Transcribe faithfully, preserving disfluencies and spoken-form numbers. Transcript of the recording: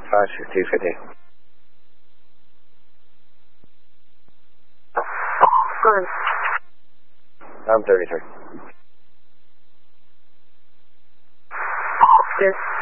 five six two fifty. Good. I'm thirty-three. This.